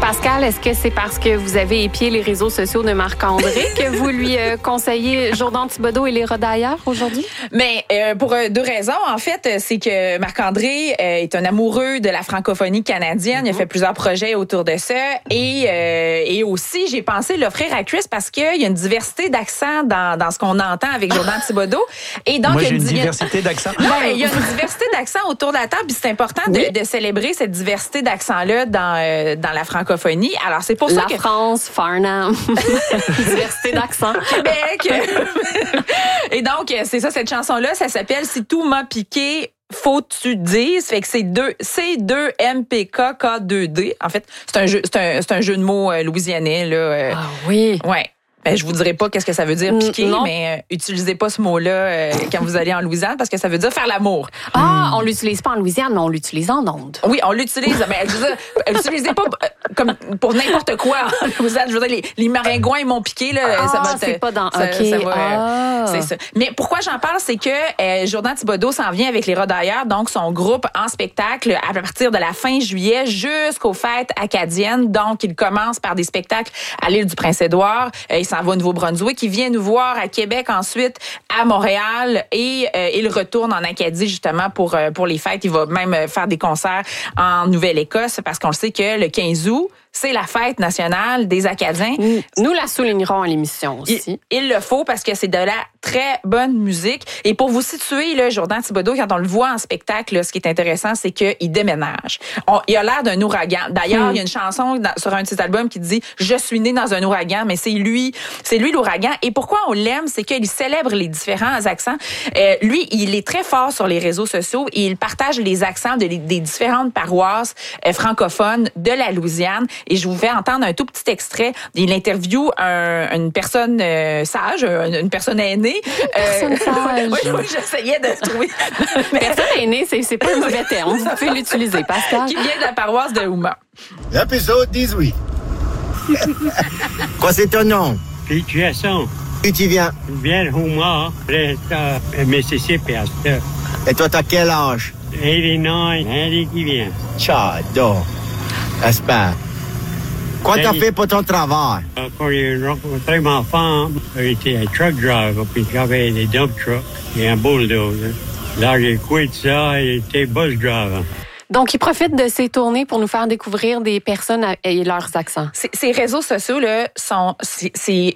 Pascal, est-ce que c'est parce que vous avez épié les réseaux sociaux de Marc-André que vous lui conseillez Jourdan Thibodeau et les Rodailleurs aujourd'hui? Mais pour deux raisons. En fait, c'est que Marc-André est un amoureux de la francophonie canadienne. Il a fait plusieurs projets autour de ça. Et aussi, j'ai pensé l'offrir à Chris parce qu'il y a une diversité d'accents dans ce qu'on entend avec Jourdan Thibodeau. Et donc, moi, j'ai une diversité d'accents. Non, il y a une diversité d'accents autour de la table. Puis c'est important de célébrer cette diversité d'accents-là dans la francophonie. Alors, c'est pour ça que... La France, Farnham, diversité d'accents. Québec. Et donc, c'est ça, cette chanson-là, ça s'appelle « Si tout m'a piqué ». Faut que tu dises, fait que c'est C2MPK-K2D. En fait, c'est un jeu de mots louisianais là. Ah oui. Ouais. Ben, je vous dirai pas qu'est-ce que ça veut dire piquer, mais utilisez pas ce mot-là quand vous allez en Louisiane parce que ça veut dire faire l'amour. Ah, on l'utilise pas en Louisiane, mais on l'utilise en ondes. Oui, on l'utilise, mais je veux dire, l'utilisez pas comme pour n'importe quoi en Louisiane. Je veux dire, les maringouins ils m'ont piqué là, ça va. C'est pas dans. Ça, OK. ça va, c'est ça. Mais pourquoi j'en parle, c'est que Jourdan Thibodeau s'en vient avec les Rodailleurs, donc son groupe en spectacle à partir de la fin juillet jusqu'aux fêtes acadiennes. Donc, il commence par des spectacles à l'île du Prince-Édouard. Il s'en va au Nouveau-Brunswick. Il vient nous voir à Québec, ensuite à Montréal et il retourne en Acadie justement pour les fêtes. Il va même faire des concerts en Nouvelle-Écosse parce qu'on le sait que le 15 août, c'est la fête nationale des Acadiens. Nous la soulignerons à l'émission aussi. Il le faut parce que c'est de la très bonne musique. Et pour vous situer, là, Jourdan Thibodeau, quand on le voit en spectacle, là, ce qui est intéressant, c'est qu'il déménage. Il a l'air d'un ouragan. D'ailleurs, il y a une chanson sur un de ses albums qui dit « Je suis né dans un ouragan », mais c'est lui l'ouragan. Et pourquoi on l'aime, c'est qu'il célèbre les différents accents. Lui, il est très fort sur les réseaux sociaux et il partage les accents des différentes paroisses francophones de la Louisiane. Et je vous fais entendre un tout petit extrait. Il interviewe une personne sage, une personne aînée. Personne sage. Oui, j'essayais de trouver. Personne aînée, c'est pas un mauvais terme. Vous pouvez l'utiliser, Pascal. Qui vient de la paroisse de Houma. Épisode 18. Quoi, c'est ton nom? Puis Jason. Où tu viens? Je viens de Houma, près de Mississippi, à cette heure. Et toi, t'as quel âge? 89, l'année qui vient. J'adore. J'espère. Quoi t'as fait pour ton travail? Quand j'ai rencontré ma femme, j'étais un truck driver, puis j'avais des dump trucks et un bulldozer. Là, j'ai quitté ça et j'étais bus driver. Donc, il profite de ces tournées pour nous faire découvrir des personnes et leurs accents. Ces réseaux sociaux-là c'est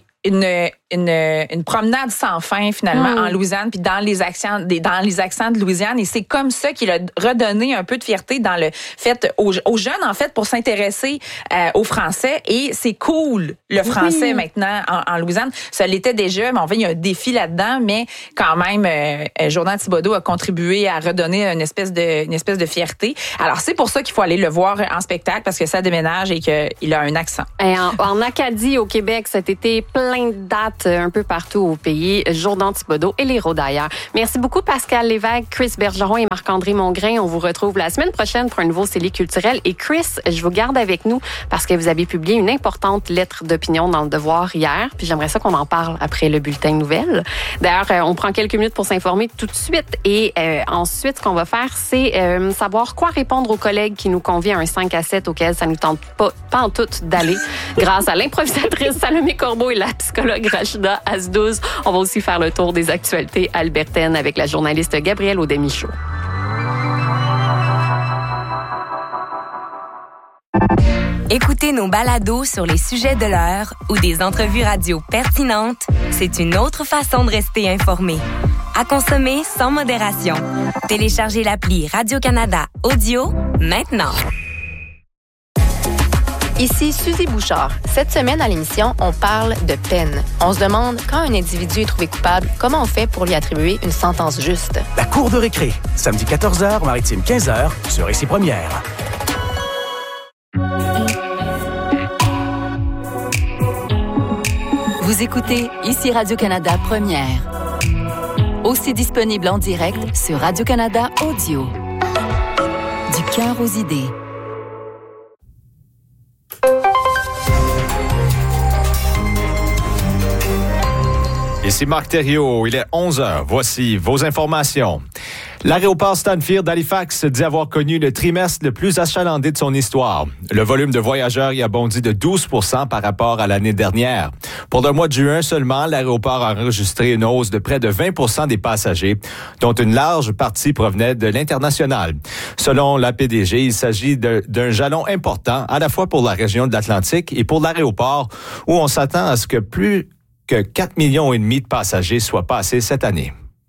une promenade sans fin finalement en Louisiane puis dans les accents de Louisiane et c'est comme ça qu'il a redonné un peu de fierté dans le fait aux jeunes en fait pour s'intéresser au français et c'est cool le français maintenant en Louisiane. Ça l'était déjà, mais en fait il y a un défi là-dedans, mais quand même Jourdan Thibodeau a contribué à redonner une espèce de fierté. Alors c'est pour ça qu'il faut aller le voir en spectacle parce que ça déménage et qu'il a un accent. Et en Acadie au Québec cet été, plein de dates un peu partout au pays. Jourdan Thibodeau et les Rodailleurs. Merci beaucoup Pascal Lévesque, Chris Bergeron et Marc-André Mongrain. On vous retrouve la semaine prochaine pour un nouveau CELI culturel. Et Chris, je vous garde avec nous parce que vous avez publié une importante lettre d'opinion dans Le Devoir hier. Puis j'aimerais ça qu'on en parle après le bulletin de nouvelles. D'ailleurs, on prend quelques minutes pour s'informer tout de suite. Et ensuite, ce qu'on va faire, c'est savoir quoi répondre aux collègues qui nous convient à un 5 à 7 auquel ça nous tente pas en tout d'aller grâce à l'improvisatrice Salomé Corbeau et la psychologue Rachida Asdouz. On va aussi faire le tour des actualités albertaines avec la journaliste Gabrielle Audemichaud. Écouter nos balados sur les sujets de l'heure ou des entrevues radio pertinentes, c'est une autre façon de rester informé. À consommer sans modération. Téléchargez l'appli Radio-Canada Audio maintenant. Ici Suzy Bouchard. Cette semaine à l'émission, on parle de peine. On se demande, quand un individu est trouvé coupable, comment on fait pour lui attribuer une sentence juste? La cour de récré, samedi 14h, maritime 15h, sur Ici Première. Vous écoutez Ici Radio-Canada Première. Aussi disponible en direct sur Radio-Canada Audio. Du cœur aux idées. Ici Marc Thériault, il est 11h. Voici vos informations. L'aéroport Stanfield d'Halifax dit avoir connu le trimestre le plus achalandé de son histoire. Le volume de voyageurs y a bondi de 12% par rapport à l'année dernière. Pour le mois de juin seulement, l'aéroport a enregistré une hausse de près de 20% des passagers, dont une large partie provenait de l'international. Selon la PDG, il s'agit d'un jalon important à la fois pour la région de l'Atlantique et pour l'aéroport, où on s'attend à ce que plus que 4,5 millions de passagers soient passés cette année.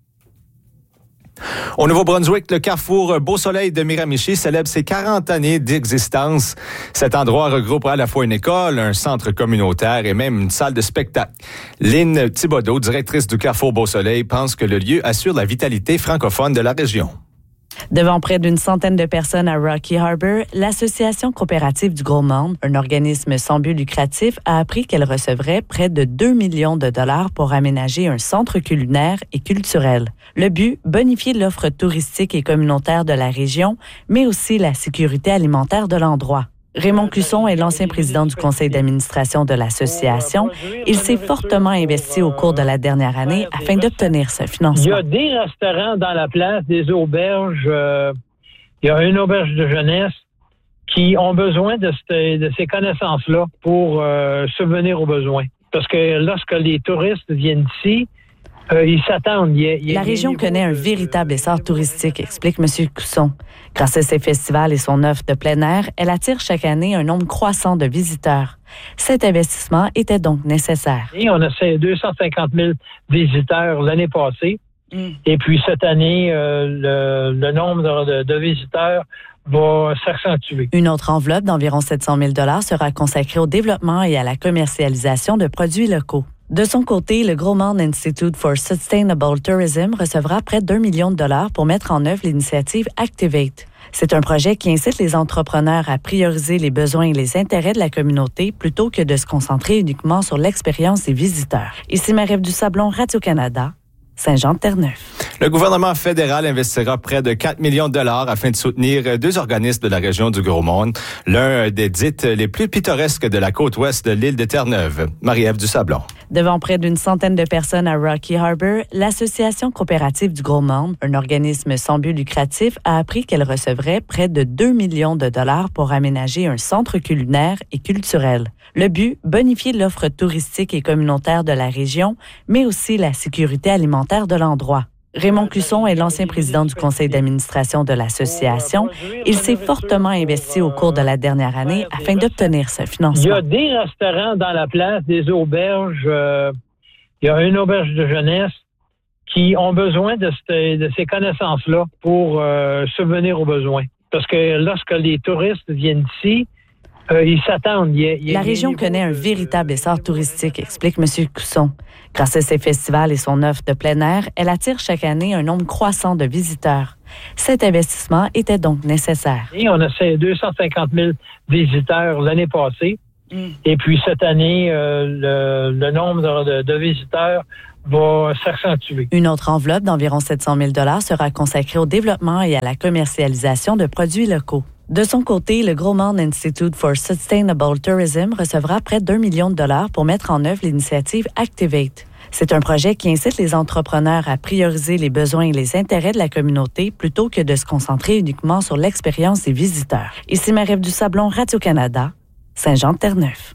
Au Nouveau-Brunswick, le carrefour Beau Soleil de Miramichi célèbre ses 40 années d'existence. Cet endroit regroupera à la fois une école, un centre communautaire et même une salle de spectacle. Lynn Thibodeau, directrice du carrefour Beau Soleil, pense que le lieu assure la vitalité francophone de la région. Devant près d'une centaine de personnes à Rocky Harbour, l'Association coopérative du Gros-Monde, un organisme sans but lucratif, a appris qu'elle recevrait près de 2 millions de dollars pour aménager un centre culinaire et culturel. Le but, bonifier l'offre touristique et communautaire de la région, mais aussi la sécurité alimentaire de l'endroit. Raymond Cusson est l'ancien président du conseil d'administration de l'association. Il s'est fortement investi au cours de la dernière année afin d'obtenir ce financement. Il y a des restaurants dans la place, des auberges. Il y a une auberge de jeunesse qui ont besoin de ces connaissances-là pour subvenir aux besoins. Parce que lorsque les touristes viennent ici, ils s'attendent. La région connaît un véritable essor touristique, explique M. Cusson. Grâce à ses festivals et son offre de plein air, elle attire chaque année un nombre croissant de visiteurs. Cet investissement était donc nécessaire. Et on a 250 000 visiteurs l'année passée. Et puis cette année, le nombre de visiteurs va s'accentuer. Une autre enveloppe d'environ 700 000 $ sera consacrée au développement et à la commercialisation de produits locaux. De son côté, le Gros-Monde Institute for Sustainable Tourism recevra près d'1 million de dollars pour mettre en œuvre l'initiative Activate. C'est un projet qui incite les entrepreneurs à prioriser les besoins et les intérêts de la communauté plutôt que de se concentrer uniquement sur l'expérience des visiteurs. Ici Marie-Ève Dusablon, Radio-Canada, Saint-Jean-de-Terre-Neuve. Le gouvernement fédéral investira près de 4 millions de dollars afin de soutenir 2 organismes de la région du Gros-Monde, l'un des dites les plus pittoresques de la côte ouest de l'île de Terre-Neuve. Marie-Ève Dusablon. Devant près d'une centaine de personnes à Rocky Harbour, l'Association coopérative du Gros-Monde, un organisme sans but lucratif, a appris qu'elle recevrait près de 2 millions de dollars pour aménager un centre culinaire et culturel. Le but, bonifier l'offre touristique et communautaire de la région, mais aussi la sécurité alimentaire de l'endroit. Raymond Cusson est l'ancien président du conseil d'administration de l'association. Il s'est fortement investi au cours de la dernière année afin d'obtenir ce financement. Il y a des restaurants dans la place, des auberges. Il y a une auberge de jeunesse qui ont besoin de ces connaissances-là pour subvenir aux besoins. Parce que lorsque les touristes viennent ici, ils s'attendent. La région connaît un véritable essor touristique, explique M. Cusson. Grâce à ses festivals et son offre de plein air, elle attire chaque année un nombre croissant de visiteurs. Cet investissement était donc nécessaire. Et on a 250 000 visiteurs l'année passée. Et puis cette année, le nombre de visiteurs va s'accentuer. Une autre enveloppe d'environ 700 000 $ sera consacrée au développement et à la commercialisation de produits locaux. De son côté, le Gros-Monde Institute for Sustainable Tourism recevra près d'1 million de dollars pour mettre en œuvre l'initiative Activate. C'est un projet qui incite les entrepreneurs à prioriser les besoins et les intérêts de la communauté plutôt que de se concentrer uniquement sur l'expérience des visiteurs. Ici Marie-Ève Dusablon, Radio-Canada, Saint-Jean-de-Terre-Neuve.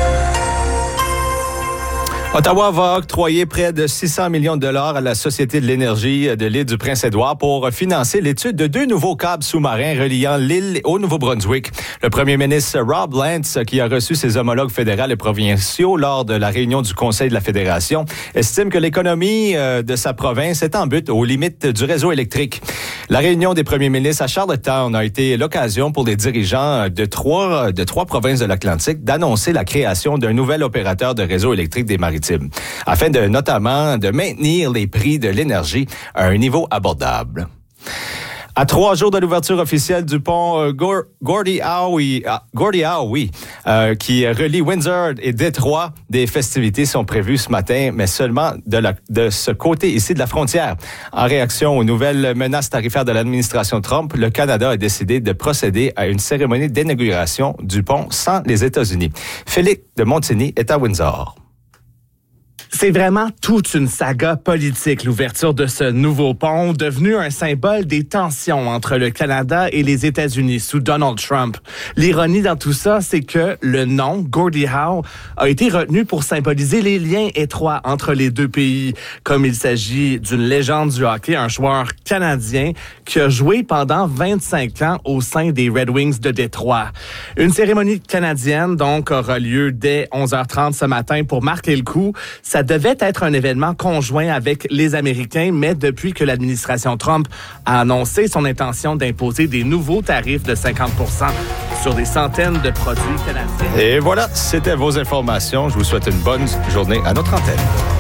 Ottawa va octroyer près de 600 millions de dollars à la Société de l'énergie de l'île du Prince-Édouard pour financer l'étude de 2 nouveaux câbles sous-marins reliant l'île au Nouveau-Brunswick. Le premier ministre Rob Lance, qui a reçu ses homologues fédéraux et provinciaux lors de la réunion du Conseil de la Fédération, estime que l'économie de sa province est en butte aux limites du réseau électrique. La réunion des premiers ministres à Charlottetown a été l'occasion pour les dirigeants de trois provinces de l'Atlantique d'annoncer la création d'un nouvel opérateur de réseau électrique des Maritimes, afin notamment de maintenir les prix de l'énergie à un niveau abordable. À 3 jours de l'ouverture officielle du pont Gordie Howe, qui relie Windsor et Détroit, des festivités sont prévues ce matin, mais seulement de ce côté ici de la frontière. En réaction aux nouvelles menaces tarifaires de l'administration Trump, le Canada a décidé de procéder à une cérémonie d'inauguration du pont sans les États-Unis. Félix de Montigny est à Windsor. C'est vraiment toute une saga politique, l'ouverture de ce nouveau pont, devenu un symbole des tensions entre le Canada et les États-Unis sous Donald Trump. L'ironie dans tout ça, c'est que le nom, Gordie Howe, a été retenu pour symboliser les liens étroits entre les deux pays, comme il s'agit d'une légende du hockey, un joueur canadien qui a joué pendant 25 ans au sein des Red Wings de Détroit. Une cérémonie canadienne, donc, aura lieu dès 11h30 ce matin pour marquer le coup. Ça devait être un événement conjoint avec les Américains, mais depuis que l'administration Trump a annoncé son intention d'imposer des nouveaux tarifs de 50% sur des centaines de produits canadiens. Et voilà, c'était vos informations. Je vous souhaite une bonne journée à notre antenne.